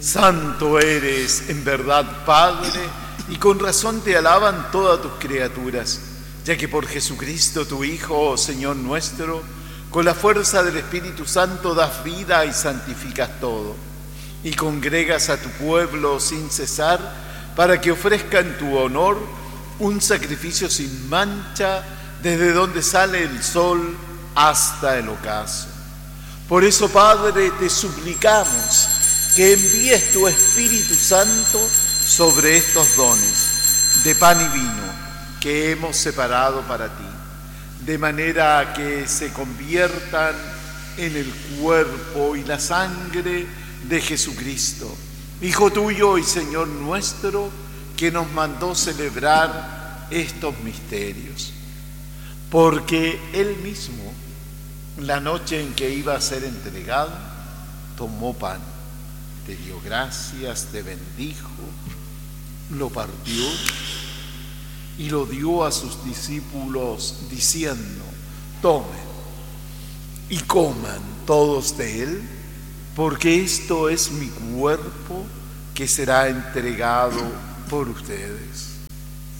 Santo eres, en verdad, Padre, y con razón te alaban todas tus criaturas, ya que por Jesucristo, tu Hijo, oh Señor nuestro, con la fuerza del Espíritu Santo das vida y santificas todo, y congregas a tu pueblo sin cesar, para que ofrezca en tu honor un sacrificio sin mancha, desde donde sale el sol hasta el ocaso. Por eso, Padre, te suplicamos que envíes tu Espíritu Santo sobre estos dones de pan y vino que hemos separado para ti, de manera que se conviertan en el cuerpo y la sangre de Jesucristo, Hijo tuyo y Señor nuestro, que nos mandó celebrar estos misterios. Porque Él mismo, la noche en que iba a ser entregado, tomó pan, te dio gracias, te bendijo, lo partió y lo dio a sus discípulos diciendo: tomen y coman todos de él, porque esto es mi cuerpo que será entregado por ustedes.